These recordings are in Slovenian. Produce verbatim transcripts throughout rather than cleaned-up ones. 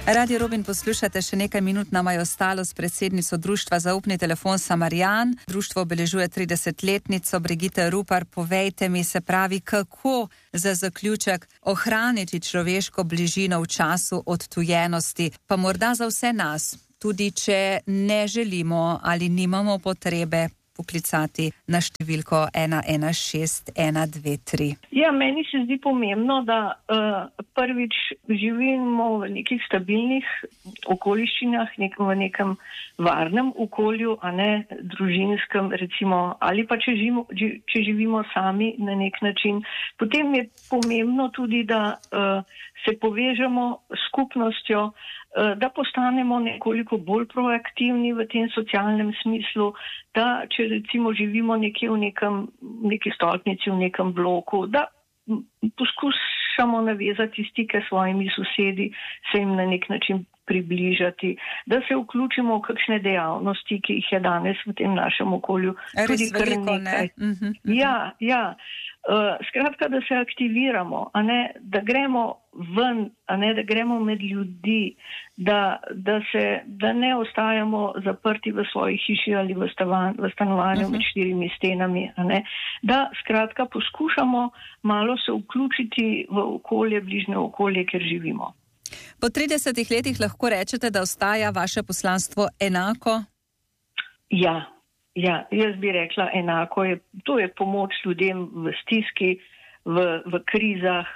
Radio Robin poslušate, še nekaj minut nama je ostalo s predsednico društva Zaupni telefon Samarjan. Društvo obeležuje tridesetletnico. Brigitte Rupar, povejte mi, se pravi, kako za zaključek ohraniti človeško bližino v času odtujenosti, pa morda za vse nas, tudi če ne želimo ali nimamo potrebe poklicati na številko ena ena šest ena dve tri. Ja, meni se zdi pomembno, da uh, prvič živimo v nekih stabilnih okoliščinah, nek, v nekem varnem okolju, a ne družinskem, recimo, ali pa če živimo, če živimo sami na nek način. Potem je pomembno tudi, da uh, se povežemo s skupnostjo, da postanemo nekoliko bolj proaktivni v tem socialnem smislu, da če recimo živimo nekje v nekem, neki stolpnici, v nekem bloku, da poskušamo navezati stike s svojimi sosedi, se jim na nek način približati, da se vključimo v kakšne dejavnosti, ki jih je danes v tem našem okolju. Res veliko, ne? Uh-huh, uh-huh. Ja, ja. Uh, skratka, da se aktiviramo, a ne, da gremo ven, a ne, da gremo med ljudi, da, da, se, da ne ostajamo zaprti v svoji hiši ali v, stavan, v stanovanju uh-huh. med štirimi stenami, a ne, da skratka poskušamo malo se vključiti v okolje, bližnje okolje, kjer živimo. Po tridesetih letih lahko rečete, da ostaja vaše poslanstvo enako? Ja. Ja, jaz bi rekla enako, je, to je pomoč ljudem v stiski, v, v krizah,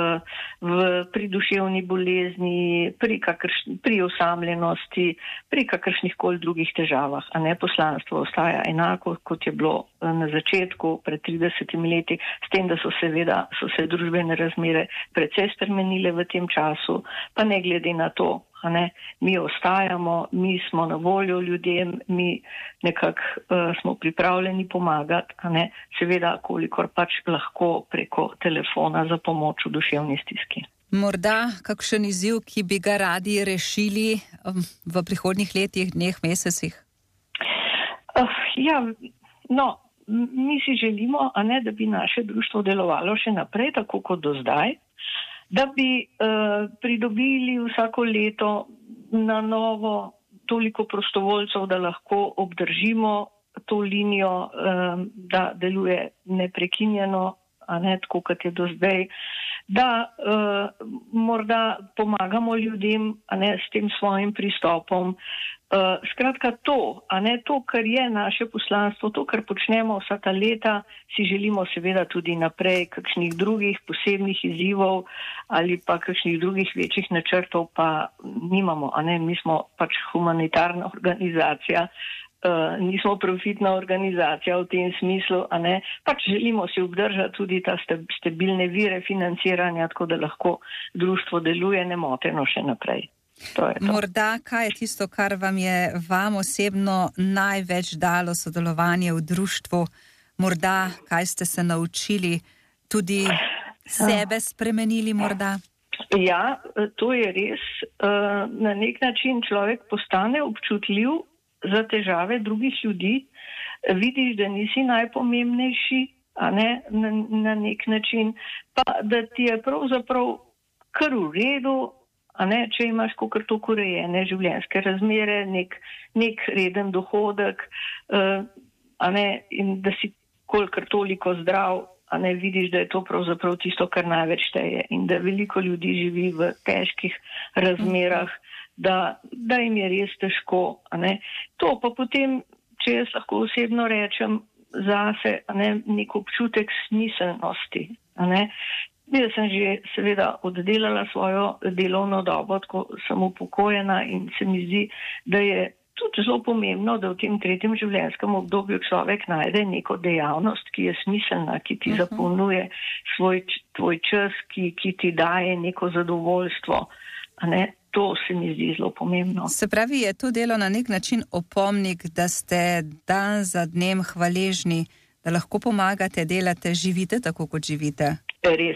v, pri duševni bolezni, pri, kakršni, pri osamljenosti, pri kakršnih koli drugih težavah. A ne, poslanstvo ostaja enako, kot je bilo na začetku, pred tridesetimi leti, s tem, da so seveda so se družbene razmere precej spremenile v tem času, pa ne glede na to. A ne, mi ostajamo, mi smo na voljo ljudem, mi nekako uh, smo pripravljeni pomagati, a ne, seveda, kolikor pač lahko preko telefona za pomoč v duševni stiski. Morda kakšen izziv, ki bi ga radi rešili um, v prihodnjih letih, dneh, mesecih? Uh, ja, no, mi si želimo, a ne, da bi naše društvo delovalo še naprej, tako kot do zdaj. Da bi uh, pridobili vsako leto na novo toliko prostovoljcev, da lahko obdržimo to linijo, uh, da deluje neprekinjeno, a ne tako, kot je do zdaj, da uh, morda pomagamo ljudem, a ne s tem svojim pristopom. Uh, skratka to, a ne to, kar je naše poslanstvo, to, kar počnemo vsa ta leta, si želimo seveda tudi naprej, kakšnih drugih posebnih izzivov ali pa kakšnih drugih večjih načrtov pa nimamo, a ne, mi smo pač humanitarna organizacija, uh, nismo profitna organizacija v tem smislu, a ne, pač želimo si obdržati tudi ta stabilne vire financiranja, tako da lahko društvo deluje nemoteno še naprej. To to. Morda, kaj je tisto, kar vam je vam osebno največ dalo sodelovanje v društvu? Morda, kaj ste se naučili, tudi sebe spremenili morda? Ja, to je res. Na nek način človek postane občutljiv za težave drugih ljudi. Vidiš, da nisi najpomembnejši, a ne, na, na nek način, pa da ti je pravzaprav kar v redu, a ne, če imaš kakor toliko urejene življenjske razmere, nek, nek reden dohodek, uh, a ne, in da si kolikor toliko zdrav, a ne, vidiš, da je to pravzaprav tisto, kar največ šteje in da veliko ljudi živi v težkih razmerah, da, da jim je res težko, a ne. To pa potem, če jaz lahko osebno rečem, zase, a ne, nek občutek smiselnosti, a ne. Jaz sem že seveda oddelala svojo delovno dobo, tako sem upokojena in se mi zdi, da je tudi zelo pomembno, da v tem tretjem življenjskem obdobju človek najde neko dejavnost, ki je smiselna, ki ti zapolnjuje svoj, tvoj čas, ki, ki ti daje neko zadovoljstvo. A ne? To se mi zdi zelo pomembno. Se pravi, je to delo na nek način opomnik, da ste dan za dnem hvaležni, da lahko pomagate, delate, živite tako, kot živite? Res je,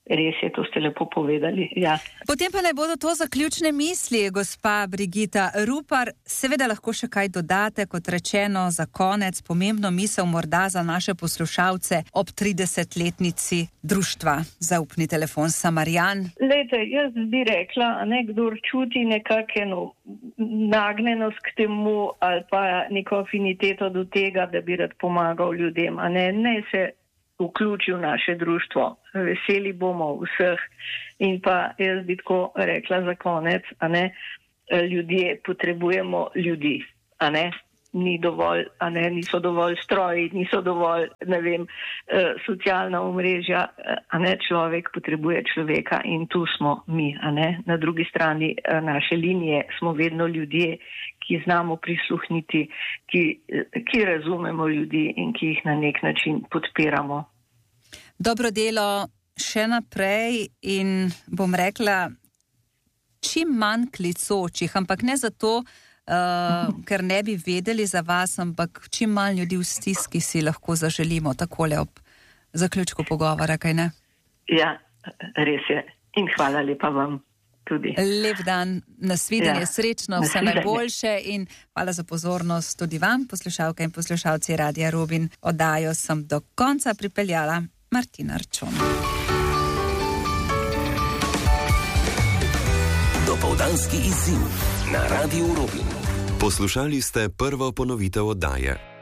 res je, to ste lepo povedali. Ja. Potem pa ne bodo to zaključne misli, gospa Brigita Rupar. Seveda lahko še kaj dodate, kot rečeno, za konec, pomembno misel morda za naše poslušalce ob tridesetletnici društva Zaupni telefon Samarijan. Lejte, jaz bi rekla, ne, kdor čuti nekakšno nagnjenost k temu ali pa neko afiniteto do tega, da bi rad pomagal ljudem, a ne, ne se vključi v naše društvo. Veseli bomo vseh. In pa jaz bi tako rekla za konec, a ne, ljudje potrebujemo ljudi, a ne, ni dovolj, a ne, niso dovolj stroji, niso dovolj, ne vem, socialna omrežja, a ne, človek potrebuje človeka in tu smo mi, a ne. Na drugi strani naše linije smo vedno ljudje, ki znamo prisluhniti, ki, ki razumemo ljudi in ki jih na nek način podpiramo. Dobro delo še naprej in bom rekla, čim manj klicočih, ampak ne zato, uh, ker ne bi vedeli za vas, ampak čim manj ljudi v stiski si lahko zaželimo takole ob zaključku pogovora, kaj ne? Ja, res je. In hvala lepa vam. Tudi. Lep dan, nasvidenje, ja, srečno, vse nasvidenje. Najboljše in hvala za pozornost tudi vam, poslušalke in poslušalci Radia Rubin. Oddajo sem do konca pripeljala Martina Arčon. Dopoldanski izziv na Radiu Rubin. Poslušali ste prvo ponovitev oddaje.